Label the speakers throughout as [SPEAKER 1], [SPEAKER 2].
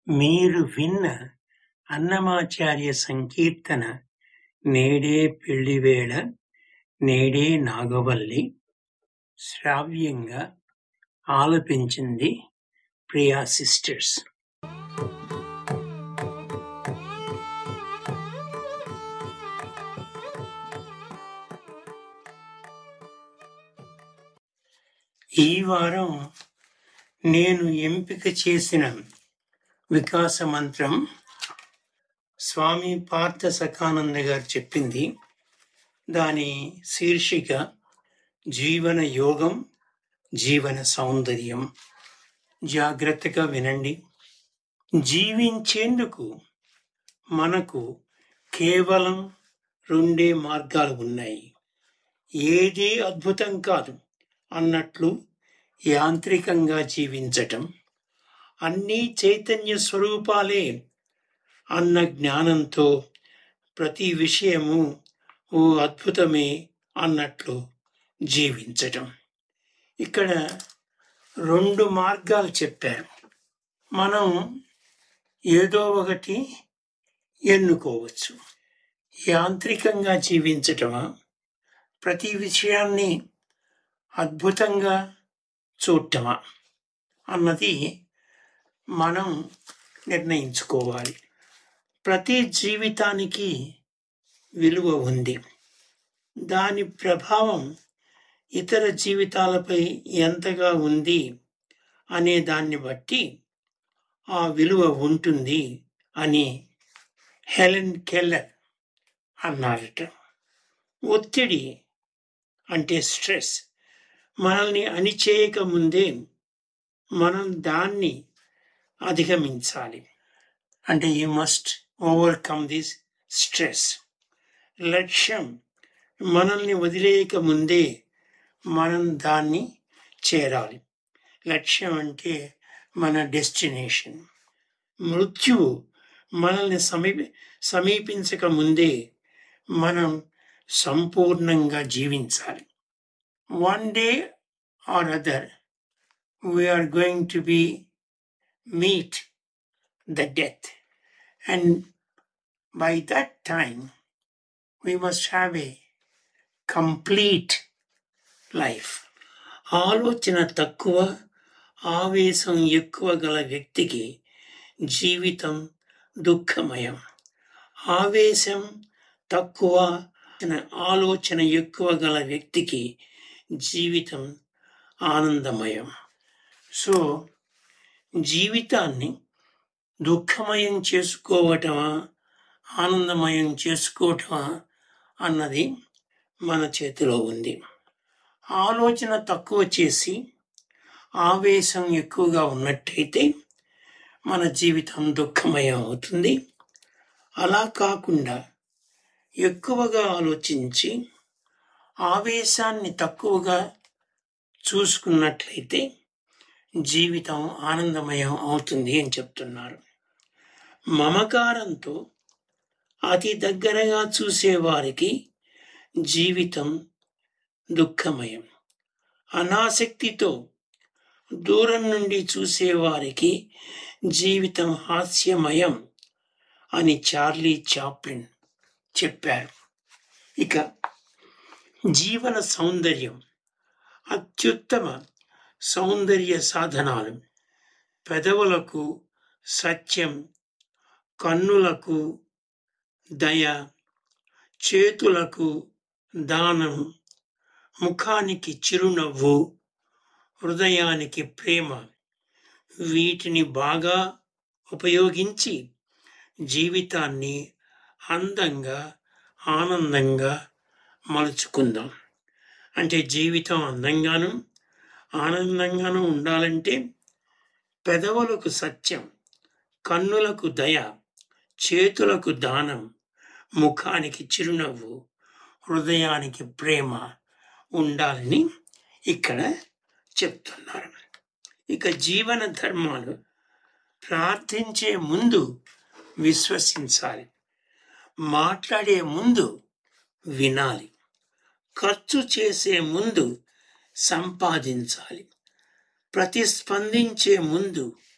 [SPEAKER 1] మీరు విన్న అన్నమాచార్య సంకీర్తన నేడే పెళ్లివేళ నేడే నాగవల్లి శ్రావ్యంగా ఆలపించింది ప్రియా సిస్టర్స్. ఈ వారం నేను ఎంపిక చేసిన వికాస మంత్రం స్వామి పార్థ సఖానంద గారు చెప్పింది. దాని శీర్షిక జీవన యోగం, జీవన సౌందర్యం. జాగ్రత్తగా వినండి. జీవించేందుకు మనకు కేవలం 2 మార్గాలు ఉన్నాయి. ఏదీ అద్భుతం కాదు అన్నట్లు యాంత్రికంగా జీవించటం, అన్నీ చైతన్య స్వరూపాలే అన్న జ్ఞానంతో ప్రతి విషయము ఓ అద్భుతమే అన్నట్లు జీవించటం. ఇక్కడ 2 మార్గాలు చెప్పారు. మనం ఏదో ఒకటి ఎన్నుకోవచ్చు. యాంత్రికంగా జీవించటమా, ప్రతి విషయాన్ని అద్భుతంగా చూడటమా అన్నది మనం నిర్ణయించుకోవాలి. ప్రతి జీవితానికి విలువ ఉంది. దాని ప్రభావం ఇతర జీవితాలపై ఎంతగా ఉంది అనే దాన్ని బట్టి ఆ విలువ ఉంటుంది అని హెలెన్ కెల్లర్ అన్నారట. ఒత్తిడి అంటే స్ట్రెస్ మనల్ని అణిచేయక ముందే మనం దాన్ని అధిగమించాలి. అంటే you must overcome this stress. లక్ష్యం మనల్ని వదిలేయక ముందే మనం దాన్ని చేరాలి. లక్ష్యం అంటే మన డెస్టినేషన్. మృత్యువు మనల్ని సమీపించక ముందే మనం సంపూర్ణంగా జీవించాలి. One day or other we are going to meet the death, and by that time we must have a complete life. ఆలోచన తక్కువ, ఆవేశం ఎక్కువ గల వ్యక్తికి జీవితం దుఃఖమయం. ఆవేశం తక్కువ, ఆలోచన ఎక్కువ గల వ్యక్తికి జీవితం ఆనందమయం. సో జీవితాన్ని దుఃఖమయం చేసుకోవటమా, ఆనందమయం చేసుకోవటమా అన్నది మన చేతిలో ఉంది. ఆలోచన తక్కువ చేసి ఆవేశం ఎక్కువగా ఉన్నట్టయితే మన జీవితం దుఃఖమయం అవుతుంది. అలా కాకుండా ఎక్కువగా ఆలోచించి ఆవేశాన్ని తక్కువగా చూసుకున్నట్లయితే జీవితం ఆనందమయం అవుతుంది అని చెప్తున్నారు. మమకారంతో అతి దగ్గరగా చూసేవారికి జీవితం దుఃఖమయం. అనాసక్తితో దూరం నుండి చూసేవారికి జీవితం హాస్యమయం అని చార్లీ చాప్లిన్ చెప్పారు. ఇక జీవన సౌందర్యం, అత్యుత్తమ సౌందర్య సాధనాలు పెదవులకు సత్యం, కన్నులకు దయ, చేతులకు దానం, ముఖానికి చిరునవ్వు, హృదయానికి ప్రేమ. వీటిని బాగా ఉపయోగించి జీవితాన్ని అందంగా, ఆనందంగా మలుచుకుందాం. అంటే జీవితం అందంగాను ఆనందంగాను ఉండాలంటే పెదవులకు సత్యం, కన్నులకు దయ, చేతులకు దానం, ముఖానికి చిరునవ్వు, హృదయానికి ప్రేమ ఉండాలని ఇక్కడ చెప్తున్నారు. ఇక జీవన ధర్మాలు, ప్రార్థించే ముందు విశ్వసించాలి, మాట్లాడే ముందు వినాలి, ఖర్చు చేసే ముందు సంపాదించాలి, ప్రతిస్పందించే ముందు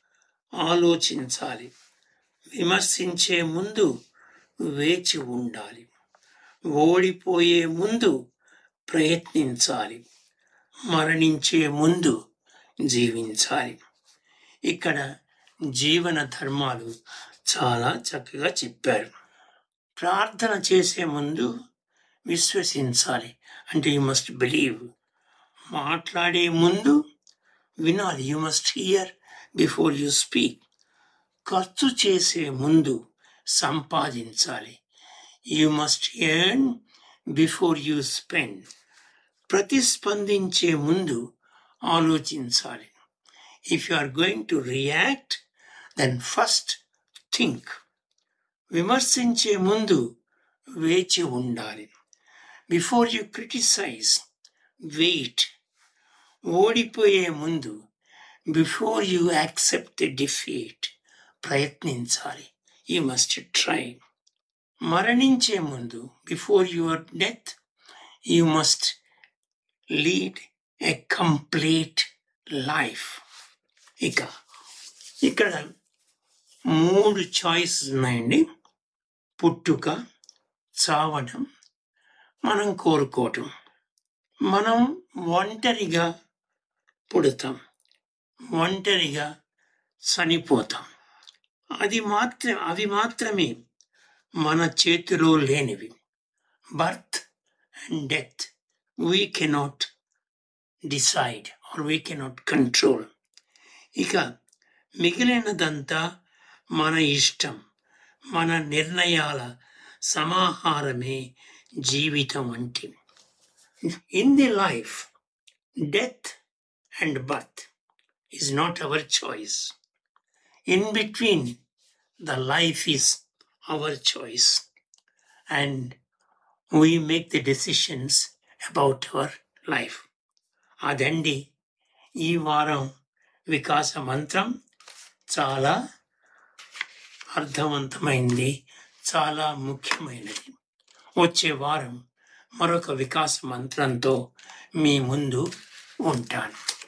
[SPEAKER 1] ఆలోచించాలి. విమర్శించే ముందు వేచి ఉండాలి. ఓడిపోయే ముందు ప్రయత్నించాలి. మరణించే ముందు జీవించాలి. ఇక్కడ జీవన ధర్మాలు చాలా చక్కగా చెప్పారు. ప్రార్థన చేసే ముందు విశ్వసించాలి, అంటే యు మస్ట్ బిలీవ్. మాట్లాడే ముందు వినాలి, you must here before you speak. ఖర్చు చేసే ముందు సంపాదించాలి, you must earn before you spend. ప్రతిస్పందించే ముందు ఆలోచించాలి. If you are going to react, then first think. విమర్శించే ముందు వేచి ఉండాలి. Before you criticise, wait. ఓడిపోయే ముందు, before you accept the defeat, ప్రయత్నించాలి, యు మస్ట్ ట్రై. మరణించే ముందు, before your death, you must lead a complete life. ఇక్కడ 3 చాయిసెస్ ఉన్నాయండి. పుట్టుక, చావడం, మనం కోరుకోవటం. మనం ఒంటరిగా పుడతాం, ఒంటరిగా చనిపోతాం. అవి మాత్రమే మన చేతిలో లేనివి. Birth and death we cannot decide are we cannot control. ఇక మిగిలినదంతా మన ఇష్టం, మన నిర్ణయాల సమాహారమే జీవితం అంటే. In the life, death and birth is not our choice. In between, the life is our choice. And we make the decisions about our life. అదండి ఈ వారం వికాస మంత్రం. చాలా అర్థవంతమైంది, చాలా ముఖ్యమైనది. వచ్చే వారం మరొక వికాస మంత్రంతో మీ ముందు ఉంటాను.